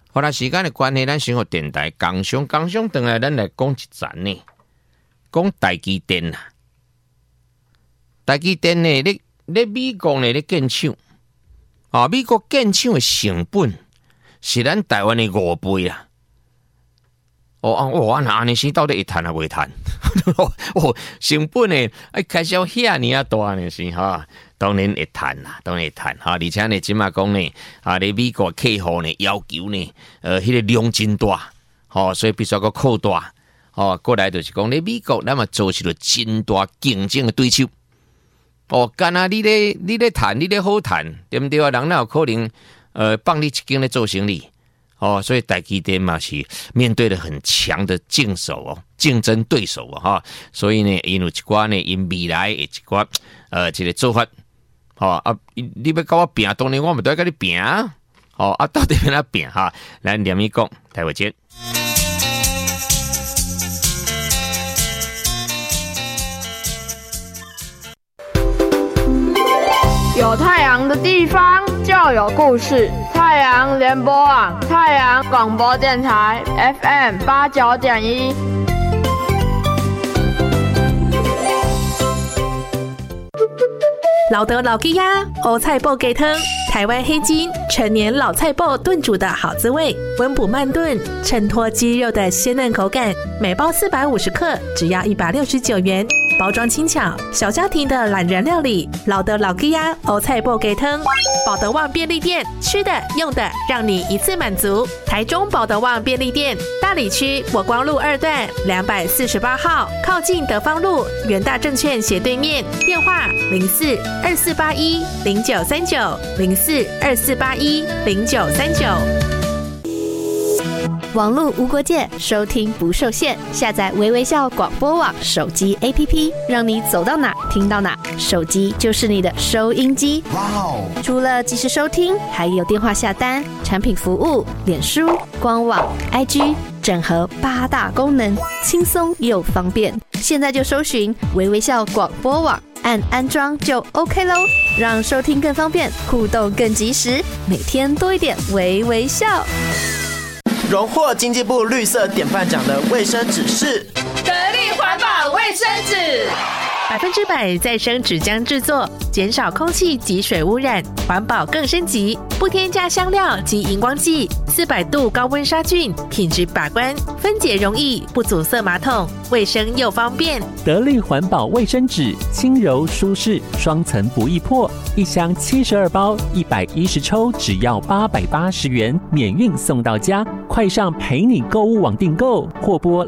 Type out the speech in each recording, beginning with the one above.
好啦，时间的关系，咱先和电台工商回来，咱来讲一站呢，讲台积电啊。台积电呢，咧美国呢咧建厂，啊，美国建厂的成本是咱台湾的5倍啊。哦，那安尼是到底会赚啊未赚？成本呢，开销遐尼啊大呢是哈，当然会赚啦，当然会赚哈。而且呢，即马讲呢，咧美国客户呢要求呢，迄个量真大，所以必须要扩大，过来就是讲咧美国，咱嘛做出了真大竞争的对手。干啊！你咧谈，你咧好谈，对不对啊？人哪有可能帮你一间咧做生意？所以台积电嘛是面对了很强的竞争对手哈。所以呢，因有一寡呢，因未来的一寡这个做法，你要跟我拼，当然我们都要跟你拼啊。到底要哪拼哈？来连咪讲，台湾见。 有太阳的地方就有故事。太阳联播网，太阳广播电台 FM89.1。 老德老吉呀，欧菜脯鸡汤，台湾黑金陈年老菜脯炖煮的好滋味，温补慢炖，衬托鸡肉的鲜嫩口感。每包450克，只要169元。包装轻巧，小家庭的懒人料理。老德老吉呀，欧菜脯鸡汤，保德旺便利店，吃的用的让你一次满足。台中保德旺便利店，大里区国光路2段248号，靠近德芳路元大证券斜对面。电话04-2481-0939，04-2481-0939。 网络无国界，收听不受限。下载微微笑广播网手机 APP， 让你走到哪听到哪，手机就是你的收音机。哇哦！除了即时收听，还有电话下单、产品服务、脸书、官网、IG， 整合8大功能，轻松又方便。现在就搜寻微微笑广播网，按安装就 OK 咯，让收听更方便，互动更及时，每天多一点微微笑。 荣获经济部绿色典范奖的卫生纸是得力环保卫生纸 ，100%再生纸浆制作，减少空气及水污染，环保更升级，不添加香料及荧光剂，400度高温杀菌，品质把关，分解容易，不阻塞马桶，卫生又方便。 得力环保卫生纸，轻柔舒适，双层不易破，一箱72包，110抽，只要880元，免运送到家。快上陪你购物网订购，或拨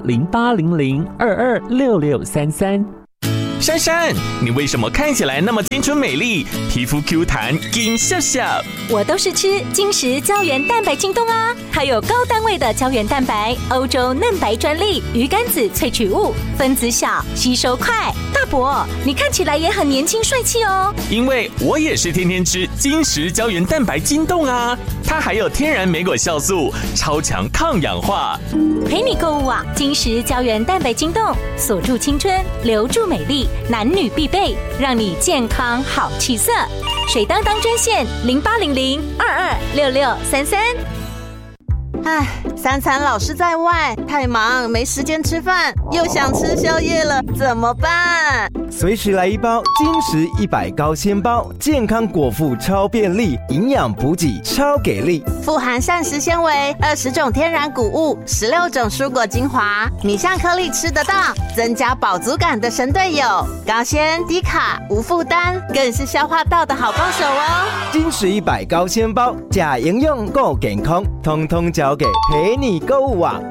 0800226633。 珊珊，你为什么看起来那么青春美丽，皮肤 Q 弹，金笑笑？ 我都是吃金石胶原蛋白晶冻啊，它有高单位的胶原蛋白，欧洲嫩白专利，鱼肝子萃取物，分子小，吸收快。大伯，你看起来也很年轻帅气哦。 因为我也是天天吃金石胶原蛋白晶冻啊，它还有天然莓果酵素，超强抗氧化。 陪你购物网，金石胶原蛋白晶冻，锁住青春，留住美丽。男女必备，让你健康好气色。水当当专线0800226633。 唉，三餐老是在外，太忙没时间吃饭，又想吃宵夜了，怎么办？ 随时来一包金石100高纤包，健康果腹超便利，营养补给超给力， 富含膳食纤维，20种天然谷物，16种蔬果精华，米香颗粒吃得到，增加饱足感的神队友，高纤低卡无负担，更是消化道的好帮手哦。 金石100高纤包，假营养够健康，通通交给陪你购物网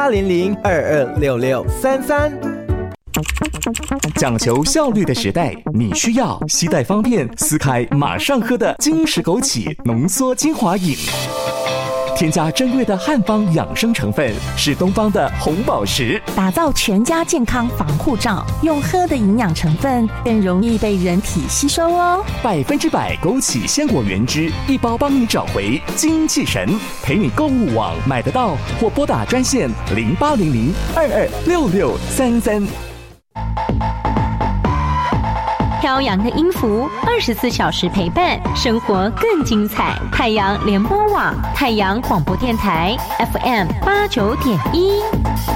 0800226633。 讲求效率的时代，你需要携带方便、撕开马上喝的金石枸杞浓缩精华饮。添加珍贵的汉方养生成分，是东方的红宝石， 打造全家健康防护罩。用喝的营养成分更容易被人体吸收哦。 100%枸杞鲜果原汁，一包帮你找回精气神。陪你购物网买得到，或拨打专线0800226633。 飘扬的音符，24小时陪伴，生活更精彩。太阳联播网，太阳广播电台 FM 89.1。